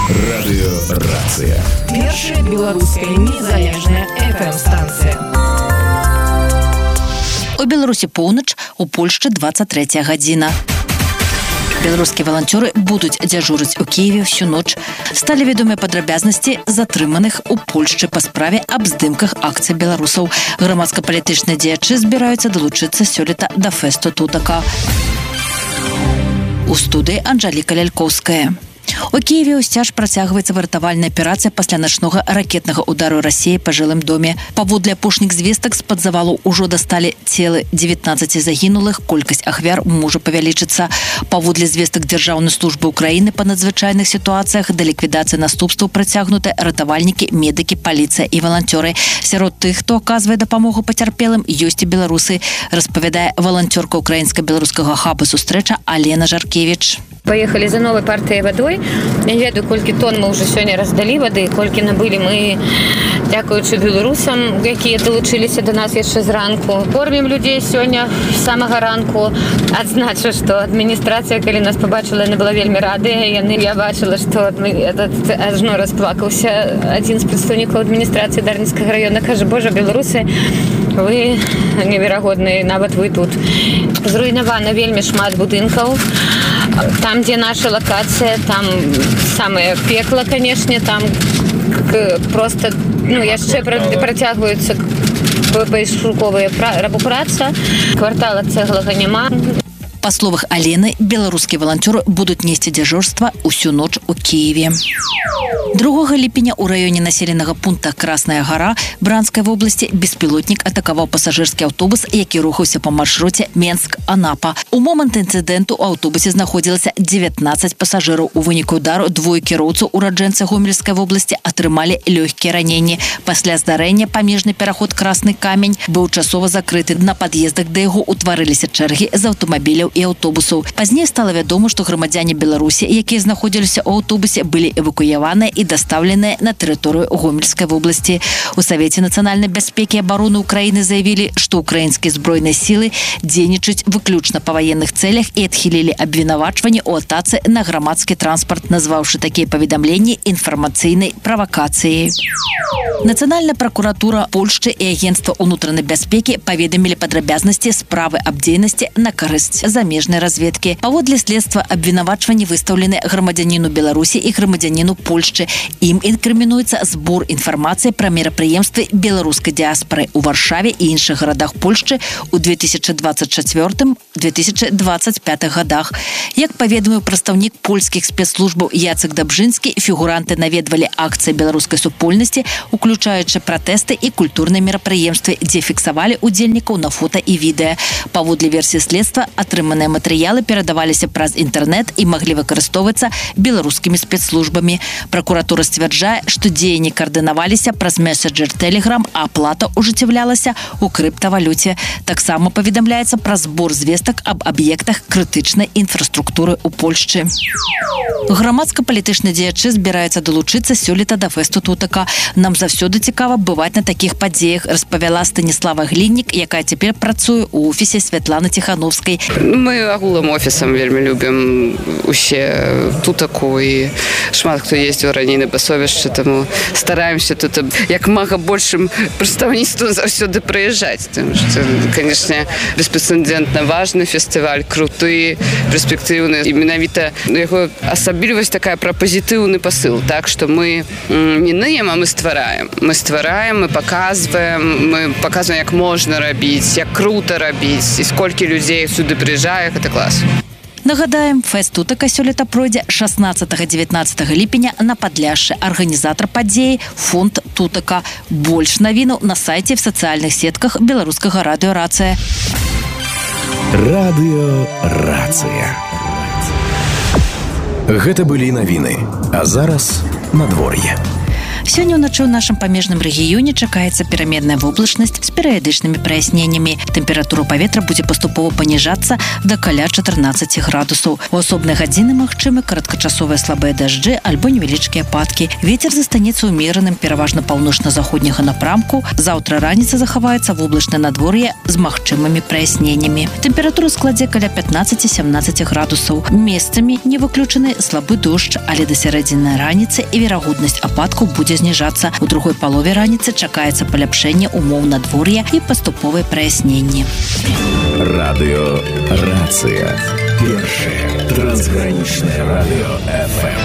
Радыёрацыя. Першая беларуская незалежная FM-станцыя. У Беларусі поўнач, у Польшчы 23 гадзіна. Беларускія валанцёры будуць дзяжурыць у Кіеве всю ноч. Сталі вядомыя падрабязнасці затрыманых у Польшчы па справе аб здымках акцый беларусаў. Грамадска-палітычныя дзеячы збіраюцца далучыцца сёлета да фэсту тутака. У студыі Анжаліка Лялькоўская. У Киеве ўсцяж працягваецца выратавальная аперацыя пасля начнога ракетнага удару Расіі па жылым доме. Паводле апошніх звестак з-пад завалу ўжо дасталі целы 19 загінулых, колькасць ахвяр можа павялічыцца. Паводле звестак Дзяржаўнай службы Украіны па надзвычайных сітуацыях да ліквідацыі наступстваў працягнуты ратавальнікі, медыкі, паліцыя і валанцёры. Сярод тых, хто аказвае дапамогу пацярпелым, ёсць і беларусы, распавядае валанцёрка украінска-беларускага хаба сустрэча Алена Жаркевіч. Поехали за новой партией водой. Я не ведаю, колькі тонн мы уже сёння раздалі воды, колькі набылі мы, дзякуючы беларусам, якія далучыліся до нас яшчэ зранку. Кормім людзей сёння з самага ранку. Адзначу, што адміністрацыя, калі нас пабачыла, яна была вельмі радая. Я бачыла, што ажно расплакаўся адзін з прадстаўнікоў адміністрацыі Дарніцкага раёна. Кажа: «Божа, беларусы, вы неверагодныя, нават вы тут». Зруйнавана вельмі шмат будынкаў. Там, дзе наша лакацыя, там самае пекла, канешне, там просто, яшчэ працягваюцца пошуковая праца, квартала цэглага няма. Па словах Алены, беларускія валанцёры будуць несці дзяжурства ўсю ноч у Кіеве. 2 ліпеня ў раёне населенага пункта Красная гара Бранскай вобласці беспілотнік атакаваў пасажырскі аўтобус, які рухаўся па маршруце Менск-Анапа. У момант інцыдэнту ў аўтобусе знаходзілася 19 пасажыраў. У выніку удару двое кіроўцаў ураджэнцы Гомельскай вобласці атрымалі лёгкія раненні. Пасля здарэння памежны пераход Красны камень быў часова закрыты. На пад'ездах да яго ўтварыліся чэргі з аўтамабіляў і аўтобусаў. Пазней стала вядома, што грамадзяне Беларусі, якія знаходзіліся ў аўтобусе, былі эвакуяваныя і даставленыя на тэрыторыю Гомельскай вобласці. У Савеце нацыянальнай бяспекі і абароны Украіны заявілі, што украінскія збройныя сілы дзейнічаюць выключна па ваенных цэлях і адхілілі абвінавачванні ў атацы на грамадскі транспарт, назваўшы такія паведамленні інфармацыйнай правакацыяй. Нацыянальная пракуратура Польшчы і агенцтва ўнутранай бяспекі паведамілі падрабязнасці справы аб дзейнасці на карысць замежнай разведкі. Паводле следства абвінавачванні выстаўлены грамадзяніну Беларусі і грамадзяніну Польшчы. Ім інкрымінуецца збор інфармацыі пра мерапрыемствы беларускай дыяспары ў Варшаве і іншых гарадах Польшчы ў 2024-2025 годах. Як паведаміў прадстаўнік польскіх спецслужбаў Яцек Дабжынскі, фігуранты наведвалі акцыі беларускай супольнасці, уключаючы пратэсты і культурныя мерапрыемствы, дзе фіксавалі удзельнікаў на фота і відэа. Паводле версіі следства, атрыманыя матэрыялы перадаваліся праз інтэрнэт і маглі выкарыстоўвацца беларускімі спецслужбамі. Пракуратура сцвярджае, што дзеянні каардынаваліся праз меседжер Telegram, а аплата ажыццяўлялася ў крыптавалюце. Таксама паведамляецца пра збор звестак аб аб'ектах крытычнай інфраструктуры ў Польшчы. Грамадска-палітычныя дзеячы збіраюцца далучыцца сёлета да фэсту тутака. Нам заўсёды цікава бываць на такіх падзеях, распавяла Станіслава Гліннік, якая цяпер працуе ў офісе Святланы Ціхановскай. Мы агулам офісам вельмі любім усе тутаку, і шмат хто ездзіў раней на пасовішча, таму стараемся тут як мага большым прадстаўніцтвам заўсёды прыязджаць. Таму што, канешне, беспрэцэдэнтна важны фестываль, круты, перспектыўны. І менавіта яго асаблівасць такая пра пазітыўны пасыл, так што мы не ныем, а мы ствараем. Мы ствараем, мы паказваем, як можна рабіць, як крута рабіць, і сколькі людзей сюды прыязджае, гэта клас. Нагадаем, фэст тутака сёлета пройдзе 16-19 ліпеня на Падляшшы. Арганізатар падзеі фонд тутака. Больш навінаў на сайце в сацыяльных сетках беларускага радыёрацыя. Радыёрацыя. Гэта былі навіны. А зараз надвор'е. Сёння ўначы ў нашым памежным рэгіёне чакаецца пераменная воблачнасць з перыядычнымі праясненнямі. Тэмпература паветра будзе паступова паніжацца да каля 14 градусаў. У асобныя гадзіны магчымы кароткачасовыя слабыя дажджы альбо невялічкія ападкі. Вецер застанецца ўмераным пераважна паўночна-заходняга напрамку. Заўтра раніца захаваецца воблачнае надвор'е з магчымымі праясненнямі. Тэмпература складзе каля 15-17 градусаў. Месцамі не выключаны слабы дождж, але да сярэдзіны раніцы і верагоднасць ападкаў будзе зніжацца. У другой палове раніцы чакаецца паляпшэнне умоў надвор'я і паступовыя праясненні. Радыё «Рацыя». Першае трансгранічнае радыё ФМ.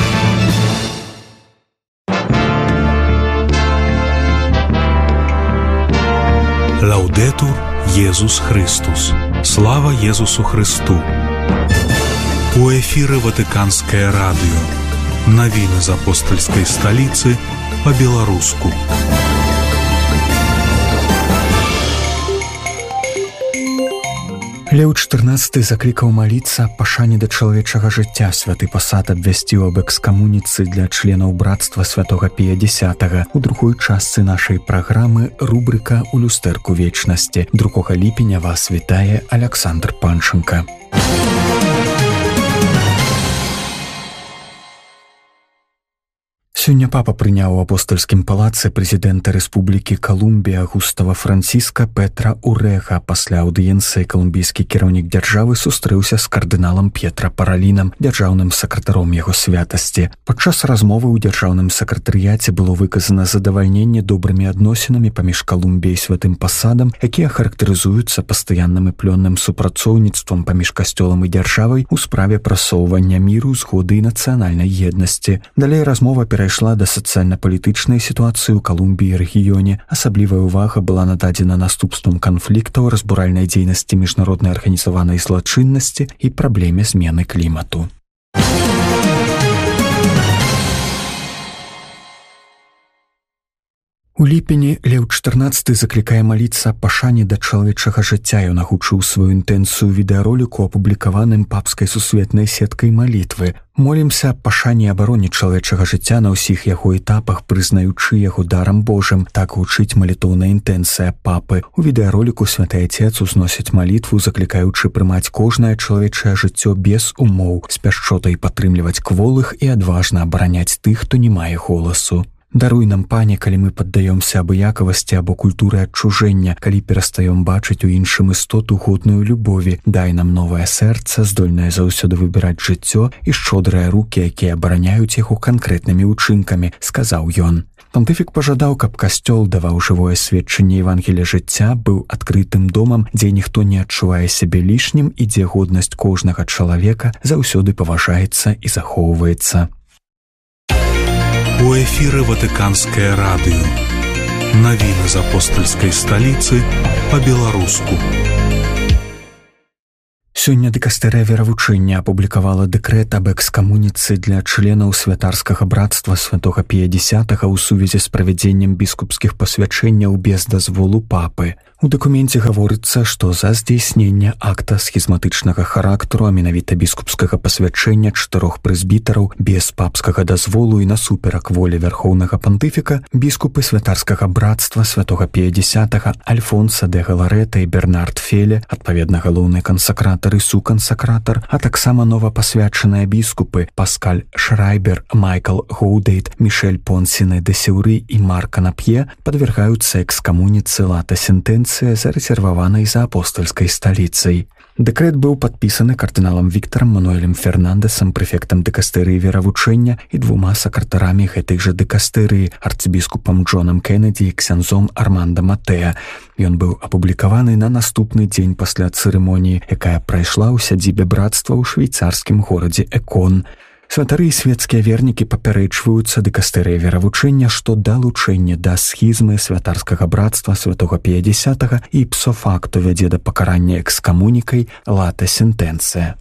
Лаудетур Єсус Христос. Слава Єсусу Христу. У эфіры Ватыканскае радыё. Навіны з апостальскай сталіцы па-беларуску. Леў XIV заклікаў маліцца пашане да чалавечага жыцця. Святы пасад абвясціў аб экскамуніцы для членаў брацтва святога Пія X. У другой частцы нашай праграмы рубрыка «У люстэрку вечнасці». 2 ліпеня вас вітае Аляксандр Панченка. Сёння папа прыняў у апостальскім палацы прэзідэнта Рэспублікі Калумбія Густава Франціска Петра Урэга. Пасля аўдыенцыі калумбійскі кіраўнік дзяржавы сустрэўся з кардыналам П'етра Паралінам, дзяржаўным сакратаром яго святасці. Падчас размовы ў дзяржаўным сакратарыяце было выказана задавальненне добрымі адносінамі паміж Калумбіяй і святым пасадам, якія характарызуюцца пастаянным і плённым супрацоўніцтвам паміж касцёлам і дзяржавай у справе прасоўвання міру, згоды і нацыянальнай еднасці. Далей размова перайшла да сацыяльна-палітычнай сітуацыі ў Калумбіі і рэгіёне. Асаблівая ўвага была нададзена наступствам канфліктаў, разбуральнай дзейнасці міжнароднай арганізаванай злачыннасці і праблеме змены клімату. У ліпені Леў XIV заклікае маліцца пашане да чалавечага жыцця. Ён агучыў сваю інтэнцыю відэароліку, апублікаваным папскай сусветнай сеткай малітвы. Молімся пашане і абароне чалавечага жыцця на ўсіх яго этапах, прызнаючы яго дарам Божым. Так гучыць малітоўная інтэнцыя папы. У відэароліку святы Отец узносіць малітву, заклікаючы прымаць кожнае чалавечае жыццё без умоў, з пяшчотай падтрымліваць кволых і адважна абараняць тых, хто не мае голасу. Даруй нам, Пане, калі мы паддаёмся абыякавасці або культуры адчужэння, калі перастаём бачыць у іншым істоту годную любові. Дай нам новае сэрца, здольнае заўсёды выбіраць жыццё, і шчодрыя рукі, якія абараняюць яго канкрэтнымі ўчынкамі, сказаў ён. Пантыфік пажадаў, каб касцёл даваў жывое сведчанне Евангелія жыцця, быў адкрытым домам, дзе ніхто не адчувае сябе лішнім і дзе годнасць кожнага чалавека заўсёды паважаецца і захоўваецца. У эфіры Ватыканскае радыё. Навіны з апостальскай сталіцы па-беларуску. Сёння дыкастэрыя веравучэння апублікавала дэкрэт аб экскамуніцы для членаў святарскага брацтва святога Пія X ў сувязі з правядзеннем біскупскіх пасвячэнняў без дазволу папы. У дакуменце гаворыцца, што за здзейсненне акта схізматычнага характару, а менавіта біскупскага пасвячэння 4 прэзбітараў без папскага дазволу і насуперак волі вярхоўнага пантыфіка, біскупы святарскага брацтва святога Пія X Альфонса де Галарэта і Бернард Феле, адпаведна галоўны кансакратар і сукансакратар, а таксама новапасвячаныя біскупы Паскаль Шрайбер, Майкл Гоудейт, Мішель Понсіне де Сеўры і Марк Канап'е падвяргаюцца экскамуніцы лата сентэнцыі, зарэзерваванай за апостальскай сталіцай. Дэкрэт быў падпісаны кардыналам Віктарам Мануэлем Фернандэсам, прэфектам дыкастэрыі веравучэння і 2 сакратарамі гэтай жа дыкастэрыі, арцыбіскупам Джонам Кеннеді і ксяндзом Арманда Матэа. Ён быў апублікаваны на наступны дзень пасля цырымоніі, якая прайшла ў сядзібе брацтва ў швейцарскім горадзе Экон. Святары і свецкія вернікі папярэджваюцца дыкастэрыі веравучэння, што далучэнне да схізмы святарскага брацтва святога Пія X і псо-факту вядзе да пакарання экскамунікай лата сентэнцыя.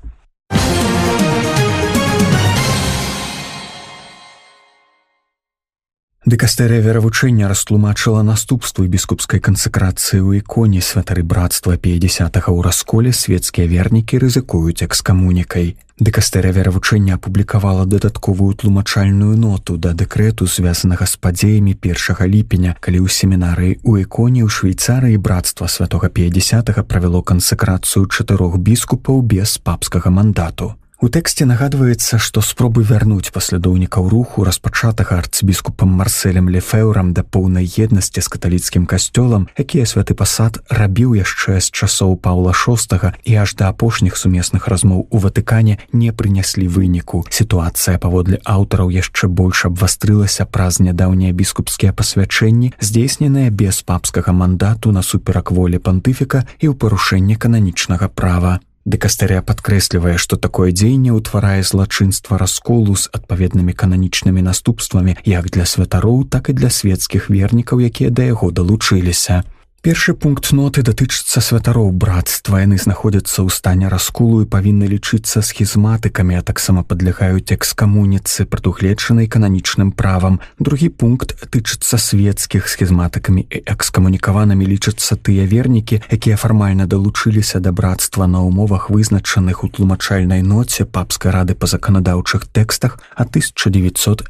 Дыкастэрыя веравучэння растлумачыла наступствы біскупскай кансакрацыі ў іконе. Святары брацтва Пія X ў расколе свецкія вернікі рызыкуюць экскамунікай. Дыкастэрыя веравучэння апублікавала дадатковую тлумачальную ноту да дэкрэту, звязанага з падзеямі 1 ліпеня, калі ў семінарыі ў іконе ў Швейцарыі брацтва святога Пія X правяло кансакрацыю 4 біскупаў без папскага мандату. У тэксце нагадваецца, што спробы вярнуць паслядоўнікаў руху, распачатага арцбіскупам Марселем Лефеўрам да поўнай еднасці з каталіцкім касцёлам, якія святы пасад рабіў яшчэ з часоў Паўла VI і аж да апошніх сумесных размоў у Ватыкане, не прынеслі выніку. Сітуацыя, паводле аўтараў, яшчэ больш абвастрылася праз нядаўнія біскупскія пасвячэнні, здзейсненыя без папскага мандату насуперак волі пантыфіка і ў парушэнні кананічнага права. Дыкастэрыя падкрэслівае, што такое дзеянне ўтварае злачынства расколу з адпаведнымі кананічнымі наступствамі як для святароў, так і для светскіх вернікаў, якія да яго далучыліся. Першы пункт ноты датычыцца святароў брацтва. Яны знаходзяцца ў стане расколу і павінны лічыцца схізматыкамі, а таксама падлягаюць экскамуніцы, прадугледжанай кананічным правам. Другі пункт тычыцца светскіх. Схізматыкамі і экскамунікаванымі лічацца тыя вернікі, якія фармальна далучыліся да брацтва на ўмовах, вызначаных у тлумачальнай ноце папскай рады па заканадаўчых тэкстах ад 1996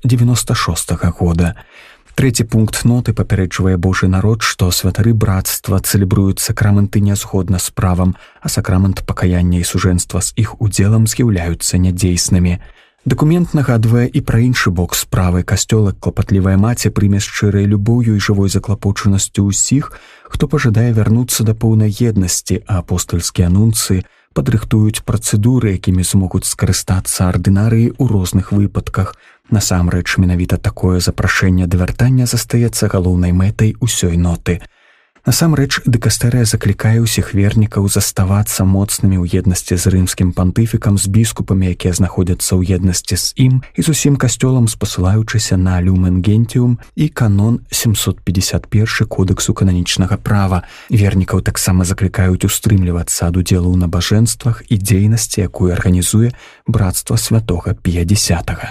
года. Трэці пункт ноты папярэджвае Божы народ, што святары брацтва цэлебруюць сакраменты нязгодна з правам, а сакрамент пакаяння і сужэнства з іх удзелам з'яўляюцца нядзейснымі. Дакумент нагадвае і пра іншы бок справы. Касцёл, як клапатлівая маці, прыме шчырай любоўю і жывой заклапочанасцю ўсіх, хто пажадае вярнуцца да поўнай еднасці, а апостальскія анунцыі падрыхтуюць працэдуры, якімі змогуць скарыстацца ардынарыі ў розных выпадках. Насамрэч, менавіта такое запрашэнне да вяртання застаецца галоўнай мэтай усёй ноты. Насамрэч, дыкастэрыя заклікае ўсіх вернікаў заставацца моцнымі ў еднасці з рымскім пантыфікам, з біскупамі, якія знаходзяцца ў еднасці з ім, і з усім касцёлам, спасылаючыся на Люмен Гентиум і канон 751 Кодэксу кананічнага права. Вернікаў таксама заклікаюць устрымлівацца ад удзелу ў набажэнствах і дзейнасці, якую арганізуе брацтва святога Пія X.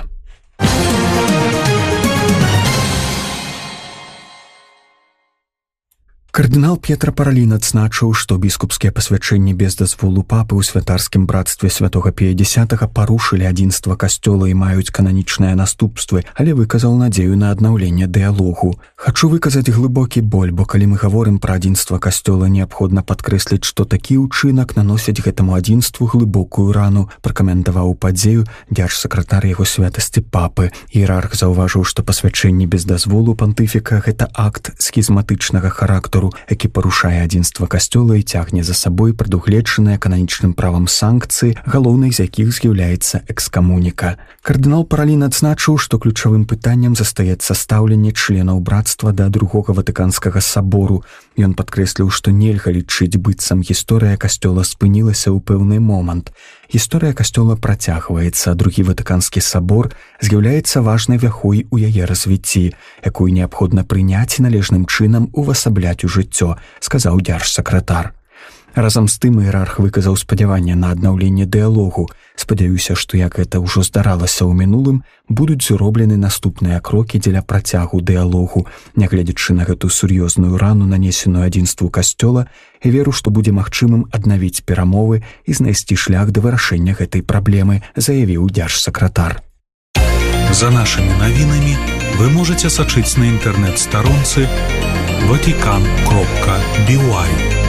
Кардынал П'етра Паралін адзначыў, што біскупскія пасвячэнні без дазволу папы ў святарскім брацтве святога Пія X парушылі адзінства касцёла і маюць кананічныя наступствы, але выказаў надзею на аднаўленне дыялогу. «Хачу выказаць глыбокі боль, бо калі мы гаворым пра адзінства касцёла, неабходна падкрэсліць, што такі ўчынак наносіць гэтаму адзінству глыбокую рану», пракаментаваў падзею дзяржсакратар яго святасці папы. Іерарх заўважыў, што пасвячэнні без дазволу пантыфіка – гэта акт схізматычнага характару, які парушае адзінства касцёла і цягне за сабой прадугледжаныя кананічным правам санкцыі, галоўнай з якіх з'яўляецца экскамуніка. Кардынал Паралін адзначыў, што ключавым пытаннем застаецца стаўленне членаў брацтва да Другога Ватыканскага сабору. Ён падкрэсліў, што нельга лічыць, быццам гісторыя касцёла спынілася ў пэўны момант. Гісторыя касцёла працягваецца, а Другі Ватыканскі сабор з'яўляецца важнай вяхой у яе развіцці, якую неабходна прыняць і належным чынам увасабляць у жыццё, сказаў дзяржсакратар. Разам з тым іерарх выказаў спадзяванне на аднаўленне дыялогу. Спадзяюся, што як гэта ўжо здаралася ў мінулым, будуць зроблены наступныя крокі дзеля працягу дыялогу, нягледзячы на гэту сур'ёзную рану, нанесеную адзінству касцёла, і веру, што будзе магчымым аднавіць перамовы і знайсці шлях да вырашэння гэтай праблемы, заявіў дзяржсакратар. За нашымі навінамі вы можаце сачыць на інтэрнэт-старонцы vatican.by.